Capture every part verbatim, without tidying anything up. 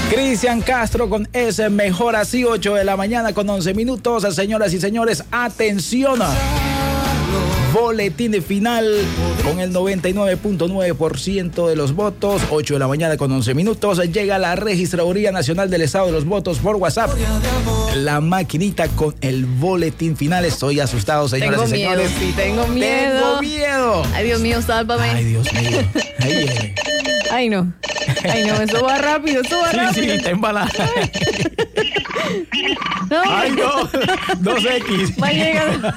Cristian Castro con ese mejor así, ocho de la mañana con once minutos. Señoras y señores, atención. Boletín de final con el noventa y nueve punto nueve por ciento de los votos. ocho de la mañana con once minutos. Llega la Registraduría Nacional del Estado de los Votos por WhatsApp. La maquinita con el boletín final. Estoy asustado, señoras tengo y miedo, señores. Sí, tengo miedo. Tengo miedo. Ay, Dios mío, sálvame. Ay, Dios mío. Ahí viene. Ay, no. Ay, no, eso va rápido, eso va sí, rápido. Sí, está embalada. No, Ay, no. dos equis. Va llegando.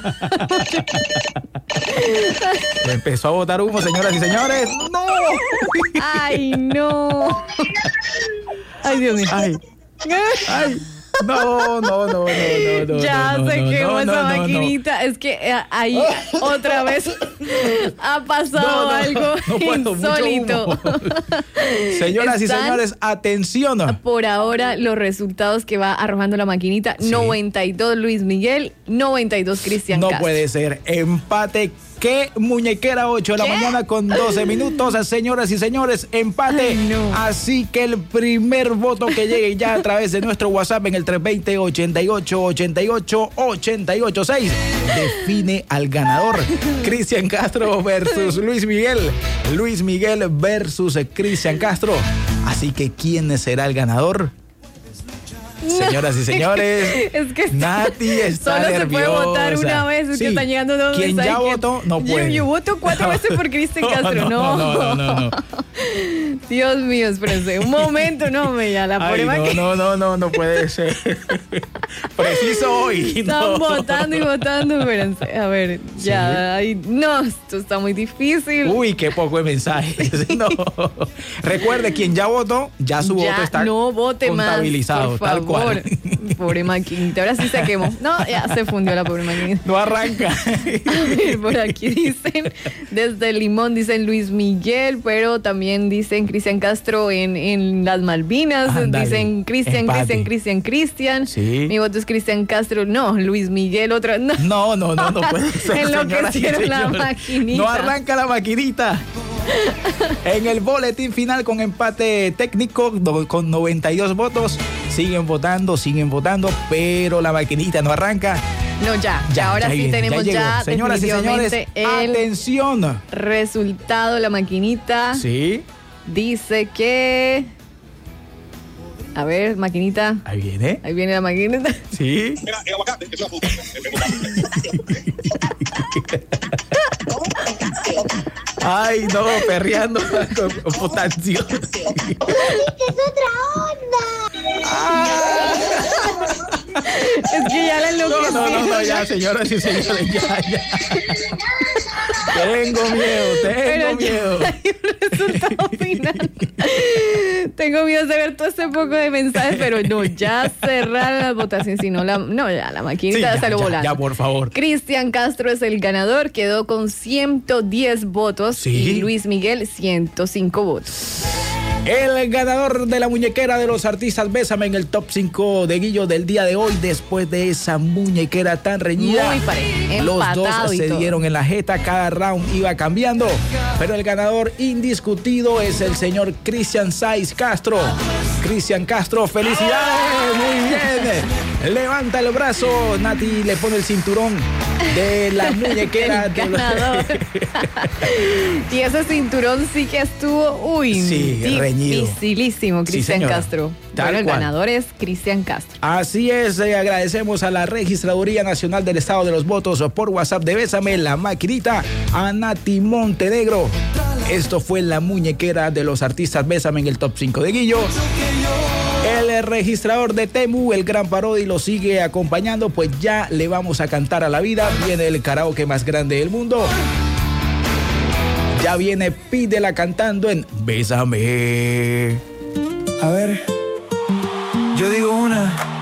Empezó a botar humo, señoras y señores. ¡No! Ay, no. Ay, Dios mío. Ay. Ay. No, no, no, no, no, no. Ya no, se no, quemó no, esa no, no, maquinita. No. Es que eh, ahí otra vez ha pasado no, no, algo no puedo, insólito. Señoras Están, y señores, atención. Por ahora, los resultados que va arrojando la maquinita: sí. noventa y dos Luis Miguel, noventa y dos Cristian No Castro. puede ser. Empate. ¿Qué muñequera? ocho de la mañana con doce minutos. Señoras y señores, empate. Ay, no. Así que el primer voto que llegue ya a través de nuestro WhatsApp en el tres dos cero, ochenta y ocho, ochenta y ocho, ochenta y ocho seis define al ganador. Cristian Castro versus Luis Miguel. Luis Miguel versus Cristian Castro. Así que, ¿quién será el ganador? Señoras y señores, es que está, Nati está solo nerviosa. Se puede votar una vez, es sí. que están llegando dos Quien mensajes. ya votó, no puede. Yo, yo voto cuatro veces por Cristian Castro, no. No, no, no, no, no. Dios mío, espérense, un momento, no, me ya la Ay, prueba no, que... no, no, no, no puede ser. Preciso hoy. Están no. votando y votando, espérense, a ver, ya, ¿sí? Ay, no, esto está muy difícil. Uy, qué poco de mensajes. No. Recuerde, quien ya votó, ya su ya, voto está no vote contabilizado, más, por tal favor. cual. Pobre maquinita, ahora sí se quemó. No, ya se fundió la pobre maquinita. No arranca. A ver, por aquí dicen, desde Limón dicen Luis Miguel, pero también dicen Cristian Castro en, en las Malvinas. Ándale, dicen Cristian, empate. Cristian, Cristian, Cristian. Sí. Mi voto es Cristian Castro. No, Luis Miguel, otra. No, No, no, no, no puede ser. Enloquecieron la maquinita. No arranca la maquinita. En el boletín final con empate técnico con noventa y dos votos. Siguen votando, siguen votando, pero la maquinita no arranca. No, ya, ya ahora ya sí viene, tenemos ya, ya, ya señoras y señores, el atención. Resultado, la maquinita. Sí. Dice que... A ver, maquinita. Ahí viene. Ahí viene la maquinita. Sí. Mira, el aguacate es una fruta. Ay, no, perreando con, con potasio. ¡Es otra onda! Ah. Es que ya la enloquecí. No, no, no, no, ya, señoras y señores, ya, ya. Tengo miedo, tengo Pero miedo. Ya hay un resultado final. Tengo miedo de ver todo este poco de mensajes, pero no, ya cerrar la votación, si no, la, no, ya la maquinita Sí, ya, salió ya, volando. ya, por favor. Cristian Castro es el ganador, quedó con ciento diez votos. Sí. Y Luis Miguel, ciento cinco votos. El ganador de la muñequera de los artistas Bésame en el top cinco de Guillo del día de hoy, después de esa muñequera tan reñida. Muy parejo, Los empatado dos y se todo. dieron en la jeta, cada round iba cambiando, pero el ganador indiscutido es el señor Cristian Saiz Castro. Cristian Castro, felicidades, muy bien. Levanta el brazo, Nati le pone el cinturón de la muñequera. El de los... ganador. Y ese cinturón sí que estuvo, uy, Sí, reñido. dificilísimo, Cristian señora. Castro. Tal Bueno, el cual. ganador es Cristian Castro. Así es, eh, agradecemos a la Registraduría Nacional del Estado de los Votos por WhatsApp de Bésame, la maquinita, a Nati Montenegro. Esto fue la muñequera de los artistas Bésame en el top cinco de Guillo. El registrador de Temu, el gran Parodi, lo sigue acompañando, pues ya le vamos a cantar a la vida. Viene el karaoke más grande del mundo. Ya viene Pídela cantando en Bésame. A ver, yo digo una.